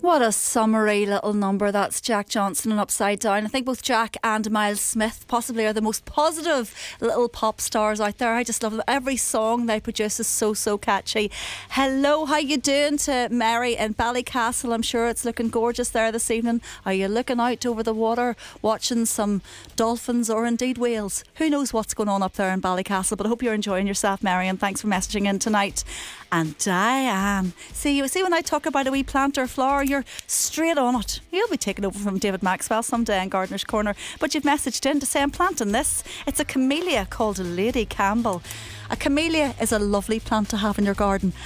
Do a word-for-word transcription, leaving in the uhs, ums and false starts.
What a summery little number. That's Jack Johnson and Upside Down. I think both Jack and Miles Smith possibly are the most positive little pop stars out there. I just love them. Every song they produce is so, so catchy. Hello, how you doing to Mary in Ballycastle? I'm sure it's looking gorgeous there this evening. Are you looking out over the water, watching some dolphins or indeed whales? Who knows what's going on up there in Ballycastle, but I hope you're enjoying yourself, Mary, and thanks for messaging in tonight. And Diane, see you see when I talk about a wee plant or flower, you're straight on it. You'll be taking over from David Maxwell someday in Gardener's Corner. But you've messaged in to say I'm planting this. It's a camellia called Lady Campbell. A camellia is a lovely plant to have in your garden,